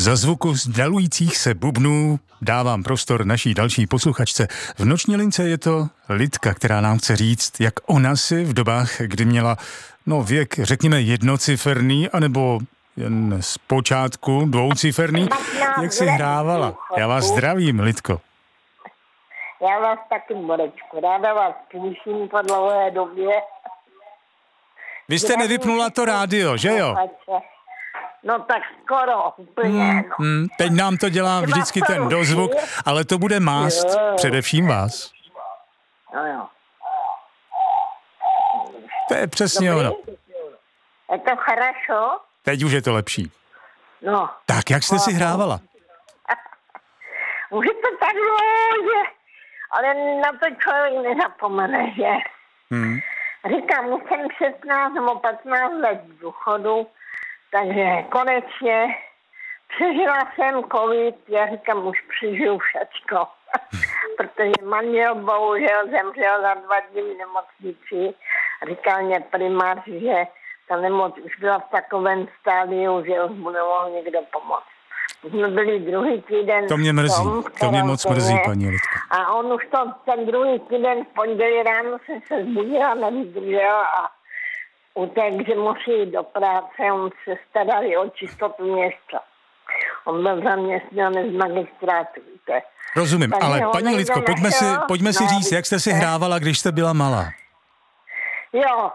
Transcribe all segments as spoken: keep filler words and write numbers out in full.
Za zvuku zdalujících se bubnů dávám prostor naší další posluchačce. V noční lince je to Lidka, která nám chce říct, jak ona si v dobách, kdy měla no věk, řekněme, jednociferný, anebo jen z počátku dvouciferný, jak si hrávala. Já vás zdravím, Lidko. Já vás taky, Borečku, ráda vás slyším po dlouhé době. Vy jste nevypnula to rádio, že jo? No tak skoro, úplně, hmm, no. Hmm, teď nám to dělá vždycky ten dozvuk, ale to bude mást jo. Především vás. No jo. To je přesně Dobrý? ono. Je to хорошо? Teď už je to lepší. No. Tak, jak jste si hrávala? Už je to tak dlouho, ale na to člověk nezapomene, že? Hmm. Říkám, jsem šestnáct nebo patnáct let v důchodu, takže konečně přežila jsem covid, já říkám, už přežiju všecko. Protože manžel bohužel zemřel za dva dny v nemocnici. Říkal mě primář, že ta nemoc už byla v takovém stádiu, že už mu nemohl někdo pomoct. Už jsme byli druhý týden. To mě mrzí, tom, to mě moc mrzí, paní Lidko. A on už to, ten druhý týden v pondělí ráno jsem se zbudila, nevydržel a utek, že musí jít do práce, on se starali o čistotu města. On byl zaměstnanec z magistrátu, víte. Rozumím, Takže ale paní Lidko, pojďme si, pojďme si no, říct, jak jste si hrávala, když jste byla malá. Jo.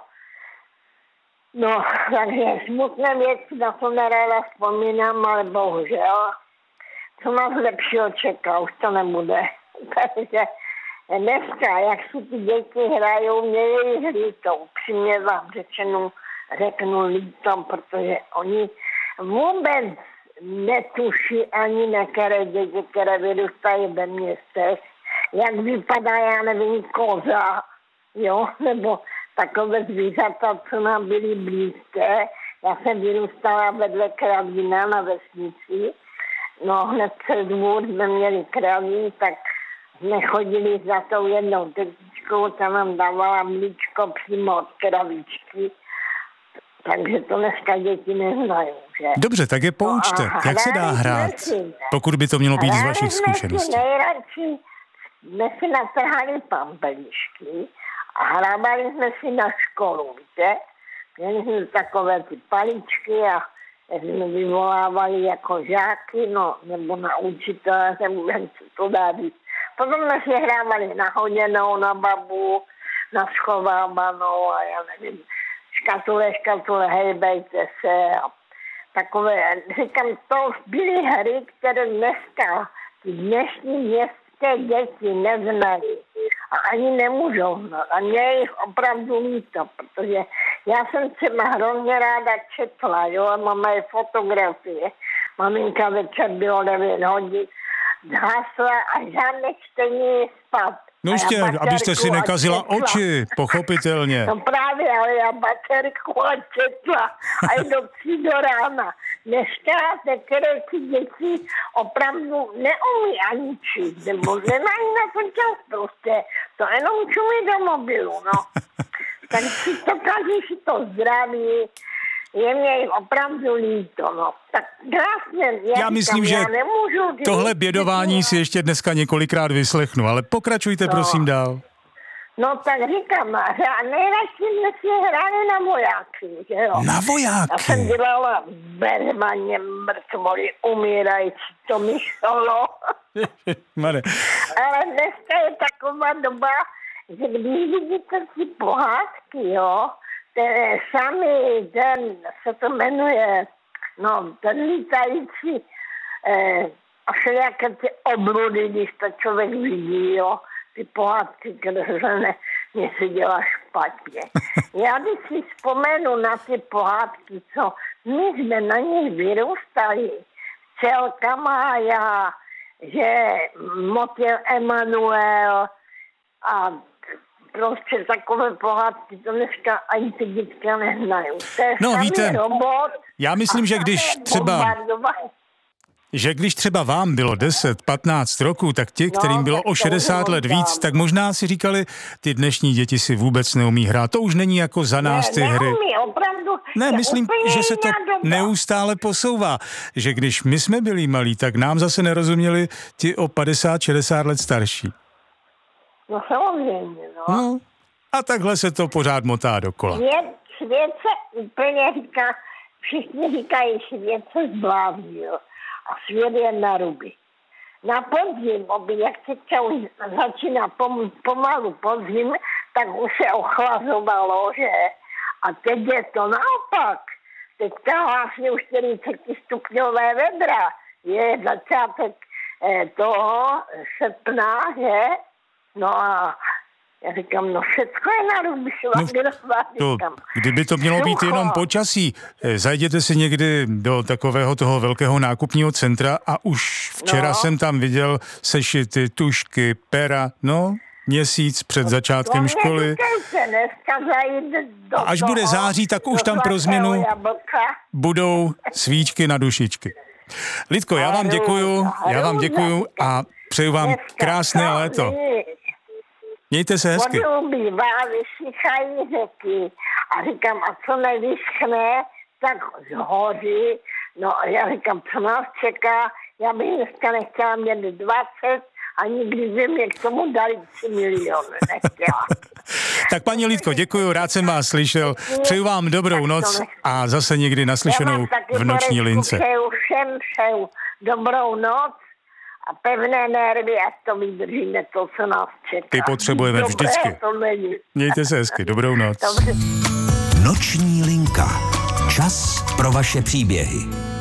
No, takže smutné věci, na to neráda vzpomínám, ale bohužel. Co nás lepšího čeká, už to nebude. Takže dneska, jak si ty děti hrajou, mě je jich líto. Upřímně vám řečeno, řeknu líto, protože oni vůbec netuší ani některé děti, které vyrůstají ve městech, jak vypadá, já nevím, koza, jo, nebo takové zvířata, co nám byly blízké. Já jsem vyrůstala vedle kravína na vesnici. No hned před dvůr jsme měli kraví, tak jsme chodili za tou jednou tetičkou, ta nám dávala mlíčko přímo od kravičky. Takže to dneska děti neznají, že? Dobře, tak je poučte. No jak se dá hrát, pokud by to mělo být z vašich zkušeností? Nejradši jsme si natrhali pampelišky a hrábali jsme si na školu, víte? Měli jsme takové ty paličky a jsme vyvolávali jako žáky, no, nebo na učitele, nebo jen co to dá víc. Potom jsme si hrávali na hoděnou, na babu, na schovávanou a já nevím, škatule, škatule, hejbejte se a takové. Říkám, to byly hry, které dneska ty dnešní městské děti neznají a ani nemůžou znát. A mě je jich opravdu líto, protože já jsem třeba hrozně ráda četla, jo, a mám aj fotografie. Maminka večer bylo devět hodin, zhasla a žádné čtení spát. No ještě, abyste si nekazila oči, pochopitelně. No právě, ale já baterku a četla a je do tří do rána. Dneska některé ty děti opravdu neumí ani číst, nebo nemají na to čas prostě. To jenom čumí do mobilu, no. Tak si to každý si to zdraví. Je mě jim opravdu líto, no. Tak krásně. Já, já myslím, říkám, že já nemůžu, tohle bědování si ještě dneska několikrát vyslechnu, ale pokračujte, no. Prosím, dál. No tak říkám, nejradši jsme si hráli na vojáky, že jo. Na vojáky? Já jsem dělala v Bermaně mrtvoli umírající, to mi šlo. Ale dneska je taková doba, že když vidíte si pohádky, jo, ten samý den se to jmenuje, no, ten lítající, eh, a všelijaké ty obludy, když to člověk vidí, jo, ty pohádky, které mě se dělá špatně. Já když si vzpomenu na ty pohádky, co my jsme na nich vyrůstali, Včelkama a já, že Motil Emanuel a prostě takové pohádky, to dneska ani ty dětka neznají. No víte, robot, já myslím, že když třeba... že když třeba vám bylo deset, patnáct roků, tak ti, kterým bylo o šedesát let víc, tak možná si říkali, ty dnešní děti si vůbec neumí hrát. To už není jako za nás ty hry. Neumí, opravdu. Ne, myslím, že se to neustále posouvá. Že když my jsme byli malí, tak nám zase nerozuměli ti o padesát, šedesát let starší. No samozřejmě, no. No, a takhle se to pořád motá dokola. Svět, svět se úplně říká, všichni říkají, svět se zbláznil a svět je na ruby. Na podzim, oby, jak teďka už začíná pom, pomalu podzim, tak už se ochlazovalo, že? A teď je to naopak. Teďka vlastně už čtyřicet stupňové vedra. Je začátek eh, toho srpna, že? No a já říkám, no všecko je na ruby, no, to, kdyby to mělo být jenom počasí, zajděte si někdy do takového toho velkého nákupního centra a už včera no. jsem tam viděl sešity, tušky, pera, no, měsíc před začátkem to školy. A až bude září, tak už tam pro změnu budou svíčky na dušičky. Lidko, já vám děkuju, já vám děkuju a přeju vám krásné léto. Mějte se hezky. Odubývá, vysychají řeky. A říkám, a co nevyschne, tak zhoří. No a já říkám, co nás čeká? Já bych dneska nechtěla mít dvacet a nikdy by mě k tomu dali tři miliony. Nechtěla. Tak paní Lidko, děkuju, rád jsem vás slyšel. Přeju vám dobrou noc a zase někdy naslyšenou v noční lince. Přeju všem, přeju dobrou noc. A pevné nervy, ať to vydržíme, to, co nás čeká. Ty potřebujeme dobré, vždycky. Mějte se hezky, dobrou noc. Dobře. Noční linka. Čas pro vaše příběhy.